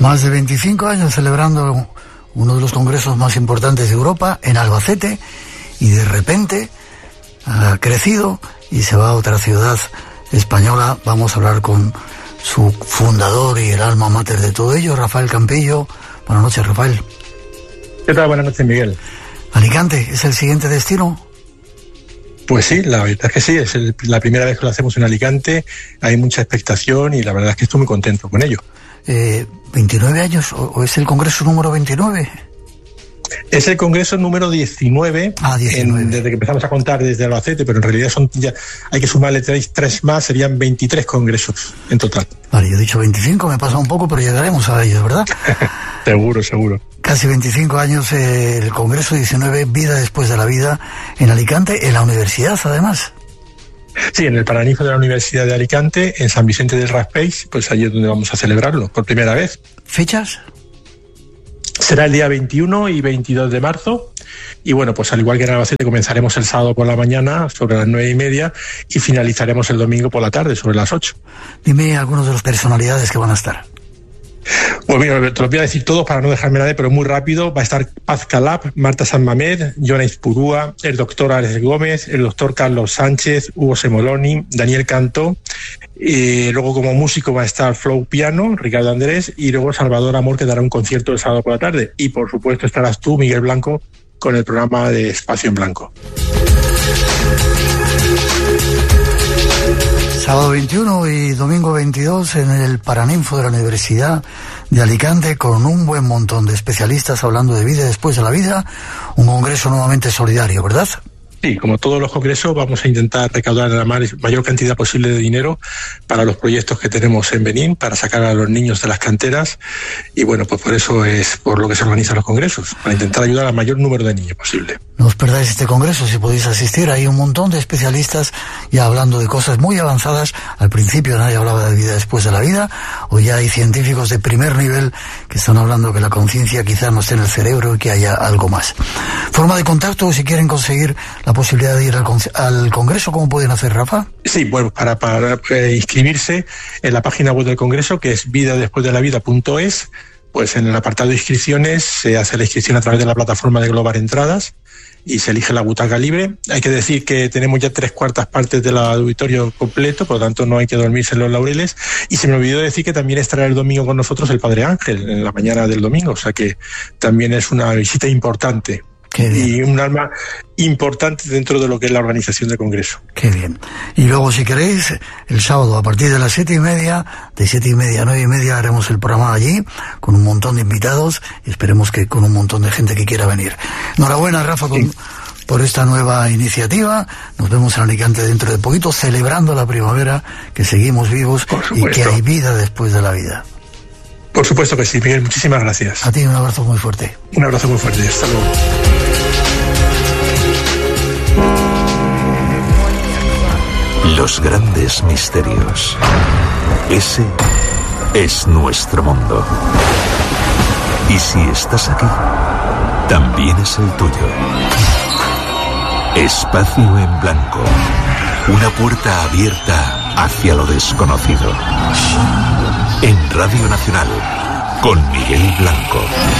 Más de 25 años celebrando uno de los congresos más importantes de Europa, en Albacete, y de repente ha crecido y se va a otra ciudad española. Vamos a hablar con su fundador y el alma mater de todo ello, Rafael Campillo. Buenas noches, Rafael. ¿Qué tal? Buenas noches, Miguel. ¿Alicante es el siguiente destino? Pues sí, la verdad es que sí, es la primera vez que lo hacemos en Alicante, hay mucha expectación y la verdad es que estoy muy contento con ello. 29 años, ¿o es el congreso número 29? Es el congreso número 19, 19. Desde que empezamos a contar desde Albacete, pero en realidad hay que sumarle tres más, serían 23 congresos en total. Vale, yo he dicho 25, me pasa un poco, pero llegaremos a ellos, ¿verdad? Seguro. Casi 25 años, el congreso 19, Vida después de la vida, en Alicante, en la universidad, además. Sí, en el Paraninfo de la Universidad de Alicante, en San Vicente del Raspeig, pues allí es donde vamos a celebrarlo por primera vez. ¿Fechas? Será el día 21 y 22 de marzo. Y bueno, pues al igual que en Albacete, comenzaremos el sábado por la mañana sobre las 9:30 y finalizaremos el domingo por la tarde sobre las 8. Dime algunas de las personalidades que van a estar. Pues mira, te lo voy a decir todos para no dejarme nadie, pero muy rápido. Va a estar Paz Calab, Marta San Mamed, Joana Ispurúa, el doctor Alex Gómez, el doctor Carlos Sánchez, Hugo Semoloni, Daniel Cantó. Luego como músico va a estar Flow Piano, Ricardo Andrés, y luego Salvador Amor, que dará un concierto el sábado por la tarde. Y por supuesto estarás tú, Miguel Blanco, con el programa de Espacio en Blanco. Sábado 21 y domingo 22 en el Paraninfo de la Universidad de Alicante, con un buen montón de especialistas hablando de vida después de la vida, un congreso nuevamente solidario, ¿verdad? Sí, como todos los congresos, vamos a intentar recaudar la mayor cantidad posible de dinero para los proyectos que tenemos en Benín, para sacar a los niños de las canteras, y bueno, pues por eso es por lo que se organizan los congresos, para intentar ayudar al mayor número de niños posible. No os perdáis este congreso si podéis asistir. Hay un montón de especialistas ya hablando de cosas muy avanzadas. Al principio nadie hablaba de vida después de la vida. Hoy ya hay científicos de primer nivel que están hablando que la conciencia quizás no esté en el cerebro y que haya algo más. Forma de contacto, si quieren conseguir la posibilidad de ir al congreso, ¿cómo pueden hacer, Rafa? Sí, bueno, para inscribirse en la página web del congreso, que es vidadespuesdelavida.es, pues en el apartado de inscripciones se hace la inscripción a través de la plataforma de Global Entradas y se elige la butaca libre. Hay que decir que tenemos ya 3/4 partes del auditorio completo, por lo tanto no hay que dormirse en los laureles. Y se me olvidó decir que también estará el domingo con nosotros el Padre Ángel, en la mañana del domingo, o sea que también es una visita importante. Y un alma importante dentro de lo que es la organización del Congreso. Qué bien. Y luego, si queréis, el sábado a partir de las 7:30, de 7:30 a 9:30 haremos el programa allí, con un montón de invitados, y esperemos que con un montón de gente que quiera venir. Enhorabuena, Rafa, por esta nueva iniciativa. Nos vemos en Alicante dentro de poquito, celebrando la primavera, que seguimos vivos y que hay vida después de la vida. Por supuesto que sí, Miguel, muchísimas gracias. A ti un abrazo muy fuerte. Un abrazo muy fuerte, hasta luego. Los grandes misterios. Ese es nuestro mundo. Y si estás aquí, también es el tuyo. Espacio en Blanco. Una puerta abierta hacia lo desconocido. En Radio Nacional, con Miguel Blanco.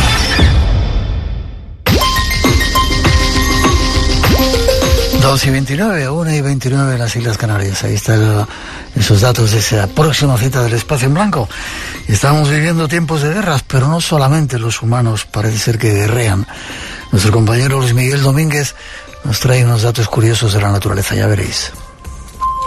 Dos y 29, 1:29 en las Islas Canarias. Ahí están esos datos de esa próxima cita del Espacio en Blanco. Estamos viviendo tiempos de guerras, pero no solamente los humanos parece ser que guerrean. Nuestro compañero Luis Miguel Domínguez nos trae unos datos curiosos de la naturaleza, ya veréis.